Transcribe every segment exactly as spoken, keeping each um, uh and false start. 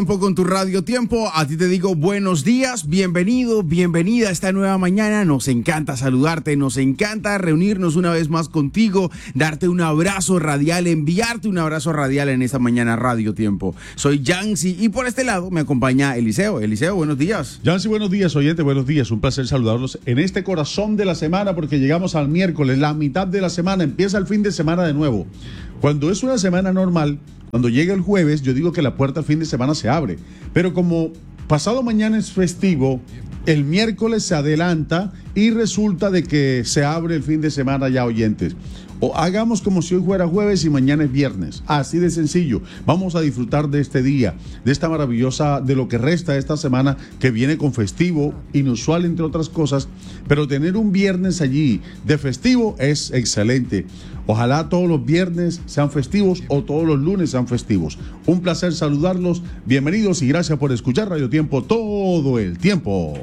Tiempo con tu Radio Tiempo, a ti te digo buenos días, bienvenido, bienvenida a esta nueva mañana. Nos encanta saludarte, nos encanta reunirnos una vez más contigo, darte un abrazo radial, enviarte un abrazo radial en esta mañana Radio Tiempo. Soy Yancy y por este lado me acompaña Eliseo. Eliseo, buenos días. Yancy, buenos días, oyente, buenos días. Un placer saludarlos en este corazón de la semana porque llegamos al miércoles, la mitad de la semana, empieza el fin de semana de nuevo. Cuando es una semana normal, cuando llega el jueves, yo digo que la puerta al fin de semana se abre. Pero como pasado mañana es festivo, el miércoles se adelanta y resulta de que se abre el fin de semana ya, oyentes. O hagamos como si hoy fuera jueves y mañana es viernes. Así de sencillo. Vamos a disfrutar de este día, de esta maravillosa, de lo que resta de esta semana que viene con festivo, inusual entre otras cosas. Pero tener un viernes allí de festivo es excelente. Ojalá todos los viernes sean festivos o todos los lunes sean festivos. Un placer saludarlos. Bienvenidos y gracias por escuchar Radio Tiempo todo el tiempo.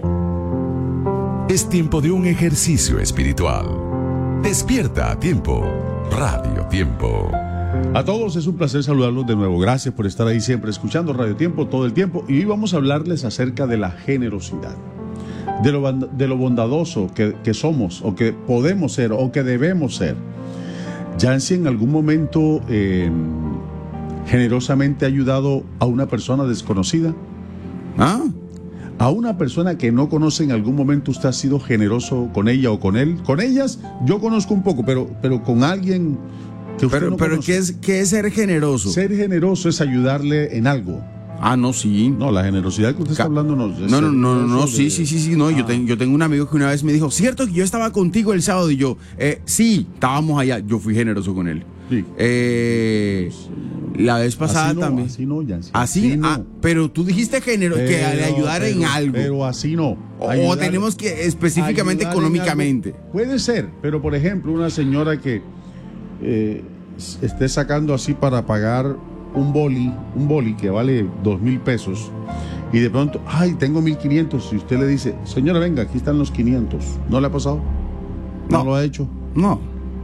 Es tiempo de un ejercicio espiritual. Despierta a tiempo. Radio Tiempo. A todos es un placer saludarlos de nuevo. Gracias por estar ahí siempre escuchando Radio Tiempo todo el tiempo. Y hoy vamos a hablarles acerca de la generosidad. De lo, de lo bondadoso que, que somos o que podemos ser o que debemos ser. Yancy, ¿en algún momento eh, generosamente ha ayudado a una persona desconocida? ¿Ah? A una persona que no conoce, en algún momento usted ha sido generoso con ella o con él. Con ellas yo conozco un poco, pero, pero con alguien que usted pero, no pero conoce. ¿qué es, qué es ser generoso? Ser generoso es ayudarle en algo. Ah, no, sí. No, la generosidad que usted está hablando no es No, no, no, no, no, de... sí, sí, sí, sí, no. Ah. Yo, ten, yo tengo un amigo que una vez me dijo, ¿cierto que yo estaba contigo el sábado? Y yo, eh, sí, estábamos allá. Yo fui generoso con él. Sí. Eh, la vez pasada así no, también. Así no, Yancy. Así, así no. Ah, pero tú dijiste genero, Pero, que le ayudar pero, en algo. Pero así no. O Ayudar- tenemos que específicamente ayudar en económicamente. algo. Puede ser, pero por ejemplo, una señora que eh, esté sacando así para pagar un boli, un boli que vale dos mil pesos, y de pronto, ay, tengo mil quinientos, y usted le dice, señora, venga, aquí están los quinientos. ¿No le ha pasado? ¿No, No. lo ha hecho? No.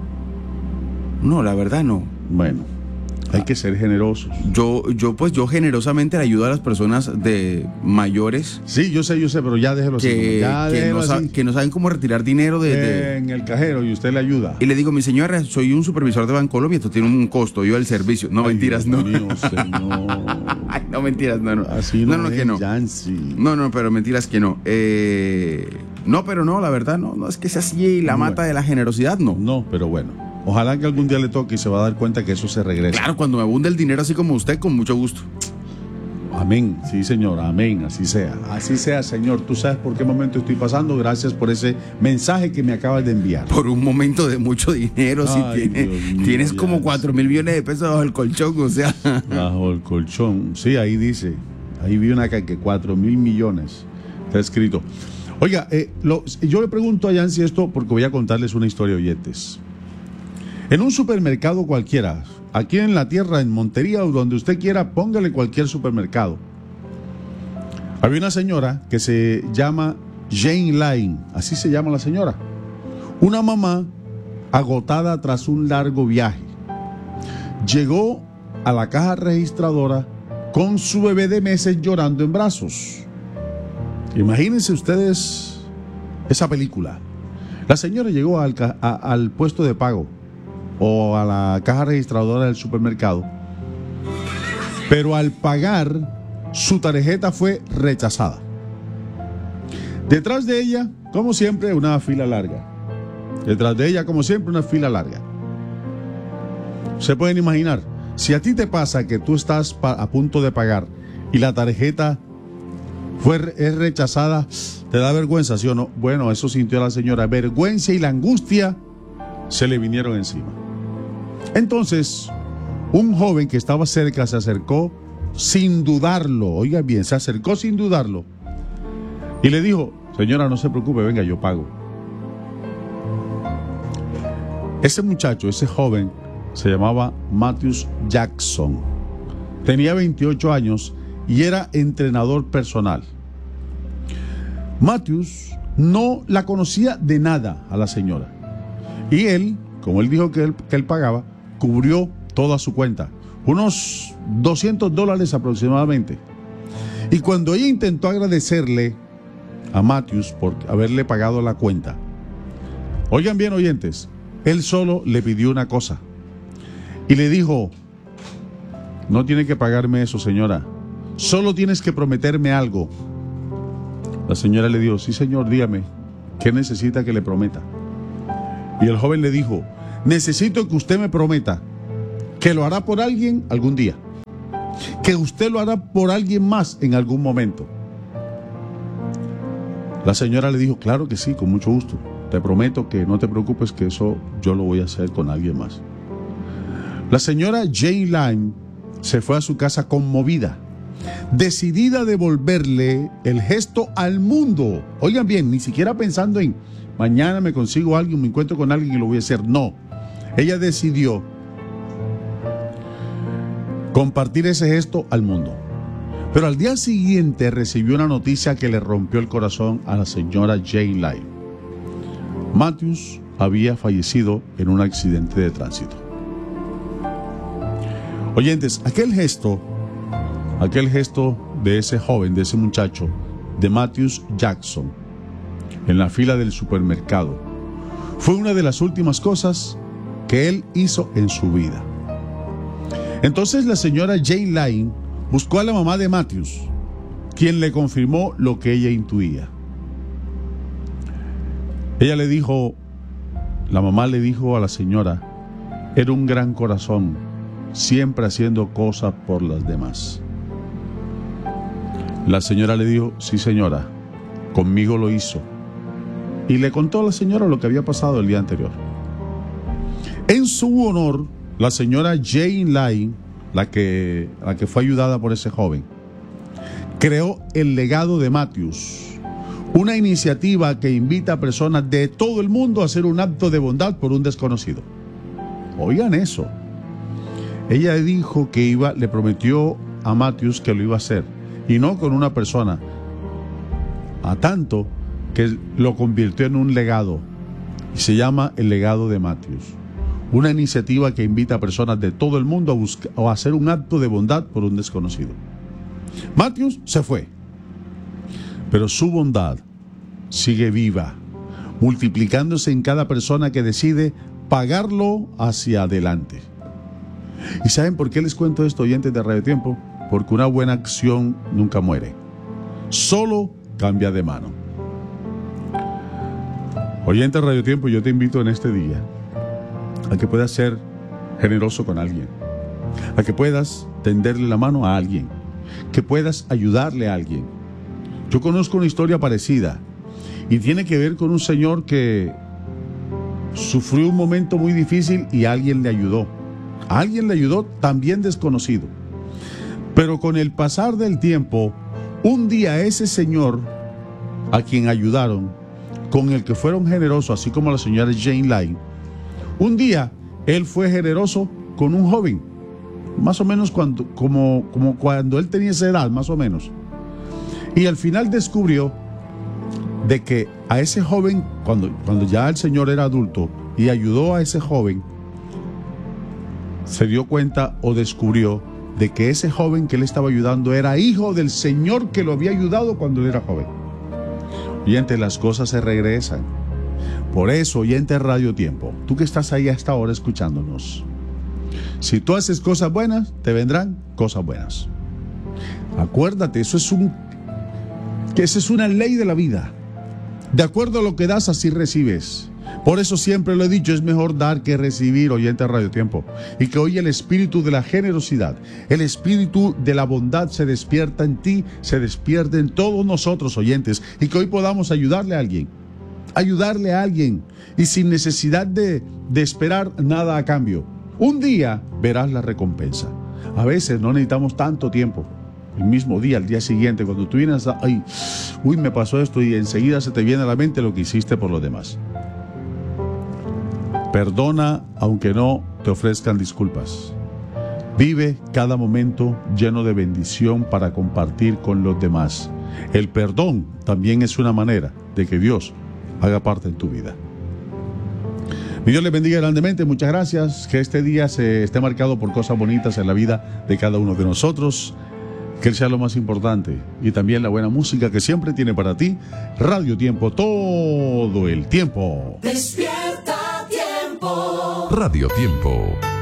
No, la verdad no. Bueno, hay que ser generosos. Yo, yo pues yo generosamente le ayudo a las personas de mayores Sí, yo sé, yo sé, pero ya déjelo así. que, Ya que, déjelo no sa- así. que no saben cómo retirar dinero de, de- En el cajero y usted le ayuda. Y le digo, mi señora, soy un supervisor de Bancolombia, esto tiene un costo, yo el servicio. No, Ay, mentiras, Dios no. mío, señor. Ay, no, mentiras, no, no. Así no, no, no, es, que no. Yancy. No, no, pero mentiras que no. Eh, no, pero no, la verdad, no, no es que sea así la Bueno. mata de la generosidad, no. No, pero bueno. Ojalá que algún día le toque y se va a dar cuenta que eso se regresa. Claro, cuando me abunde el dinero así como usted, con mucho gusto. Amén. Sí, señor. Amén. Así sea. Así sea, Señor. Tú sabes por qué momento estoy pasando. Gracias por ese mensaje que me acabas de enviar. Por un momento de mucho dinero, si Ay, tiene- Dios mío, tienes ya como es. cuatro mil millones de pesos bajo el colchón, o sea. Bajo el colchón. Sí, ahí dice. Ahí vi una que cuatro mil millones. Está escrito. Oiga, eh, lo- yo le pregunto a Yancy esto porque voy a contarles una historia, oyentes. En un supermercado cualquiera, aquí en la tierra, en Montería o donde usted quiera, póngale cualquier supermercado. Había una señora que se llama Jane Line, así se llama la señora. Una mamá agotada tras un largo viaje. Llegó a la caja registradora con su bebé de meses llorando en brazos. Imagínense ustedes esa película. La señora llegó al, ca- a- al puesto de pago o a la caja registradora del supermercado, pero al pagar su tarjeta fue rechazada. Detrás de ella, como siempre, una fila larga. Detrás de ella, como siempre, una fila larga. Se pueden imaginar, si a ti te pasa que tú estás pa- a punto de pagar y la tarjeta fue, es rechazada, ¿te da vergüenza, sí o no? Bueno, eso sintió la señora. Vergüenza y la angustia se le vinieron encima. Entonces, un joven que estaba cerca se acercó sin dudarlo. Oiga bien, se acercó sin dudarlo y le dijo, señora, no se preocupe, venga, yo pago. Ese muchacho, ese joven, se llamaba Matthews Jackson. Tenía veintiocho años y era entrenador personal. Matthews no la conocía de nada a la señora. Y él, como él dijo que él, que él pagaba, cubrió toda su cuenta. Unos doscientos dólares aproximadamente. Y cuando ella intentó agradecerle a Matthews por haberle pagado la cuenta, oigan bien, oyentes, él solo le pidió una cosa y le dijo: no tiene que pagarme eso, señora, solo tienes que prometerme algo. La señora le dijo: sí, señor, dígame, ¿qué necesita que le prometa? Y el joven le dijo: necesito que usted me prometa que lo hará por alguien algún día, que usted lo hará por alguien más en algún momento. La señora le dijo: claro que sí, con mucho gusto, te prometo que no te preocupes, que eso yo lo voy a hacer con alguien más. La señora Jane Lime se fue a su casa conmovida, decidida a devolverle el gesto al mundo. Oigan bien, ni siquiera pensando en mañana me consigo a alguien, me encuentro con alguien y lo voy a hacer. No, ella decidió compartir ese gesto al mundo. Pero al día siguiente recibió una noticia que le rompió el corazón a la señora Jane Lime. Matthews había fallecido en un accidente de tránsito. Oyentes, aquel gesto, aquel gesto de ese joven, de ese muchacho, de Matthews Jackson, en la fila del supermercado, fue una de las últimas cosas que él hizo en su vida. Entonces la señora Jane Lime buscó a la mamá de Matthews, quien le confirmó lo que ella intuía. Ella le dijo, la mamá le dijo a la señora: era un gran corazón, siempre haciendo cosas por las demás. La señora le dijo: sí, señora, conmigo lo hizo. Y le contó a la señora lo que había pasado el día anterior. En su honor, la señora Jane Lime, la que, la que fue ayudada por ese joven, creó el legado de Matthews, una iniciativa que invita a personas de todo el mundo a hacer un acto de bondad por un desconocido. Oigan eso. Ella dijo que iba, le prometió a Matthews que lo iba a hacer, y no con una persona, a tanto que lo convirtió en un legado, y se llama el legado de Matthews, una iniciativa que invita a personas de todo el mundo a, buscar, a hacer un acto de bondad por un desconocido. Matthews se fue, pero su bondad sigue viva, multiplicándose en cada persona que decide pagarlo hacia adelante. ¿Y saben por qué les cuento esto, oyentes de Radio Tiempo? Porque una buena acción nunca muere, solo cambia de mano. Oyentes de Radio Tiempo, yo te invito en este día a que puedas ser generoso con alguien, a que puedas tenderle la mano a alguien, que puedas ayudarle a alguien. Yo conozco una historia parecida y tiene que ver con un señor que sufrió un momento muy difícil y alguien le ayudó. A alguien le ayudó también desconocido. Pero con el pasar del tiempo, un día ese señor a quien ayudaron, con el que fueron generosos, así como la señora Jane Lime, un día él fue generoso con un joven, más o menos cuando, como, como cuando él tenía esa edad, más o menos. Y al final descubrió de que a ese joven, cuando, cuando ya el señor era adulto y ayudó a ese joven, se dio cuenta o descubrió de que ese joven que él estaba ayudando era hijo del señor que lo había ayudado cuando él era joven. Oyente, las cosas se regresan. Por eso, oyente Radio Tiempo, tú que estás ahí hasta ahora escuchándonos, si tú haces cosas buenas, te vendrán cosas buenas. Acuérdate, eso es un, que esa es una ley de la vida. De acuerdo a lo que das, así recibes. Por eso siempre lo he dicho, es mejor dar que recibir, oyente Radio Tiempo. Y que hoy el espíritu de la generosidad, el espíritu de la bondad se despierta en ti, se despierta en todos nosotros, oyentes. Y que hoy podamos ayudarle a alguien, ayudarle a alguien. Y sin necesidad de, de esperar nada a cambio. Un día verás la recompensa. A veces no necesitamos tanto tiempo. El mismo día, el día siguiente, cuando tú vienes a, ay, uy, me pasó esto, y enseguida se te viene a la mente lo que hiciste por los demás. Perdona aunque no te ofrezcan disculpas. Vive cada momento lleno de bendición para compartir con los demás. El perdón también es una manera de que Dios haga parte en tu vida. Mi Dios les bendiga grandemente. Muchas gracias. Que este día se esté marcado por cosas bonitas en la vida de cada uno de nosotros. Que Él sea lo más importante. Y también la buena música que siempre tiene para ti Radio Tiempo todo el tiempo. Despierta Tiempo. Radio Tiempo.